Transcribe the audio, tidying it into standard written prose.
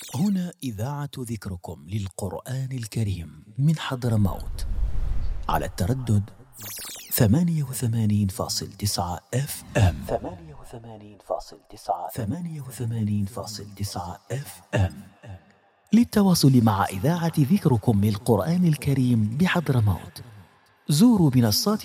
هنا إذاعة ذكركم للقرآن الكريم من حضرموت على التردد 88.9 FM. 88.9 FM. للتواصل مع إذاعة ذكركم للقرآن الكريم بحضرموت زوروا منصات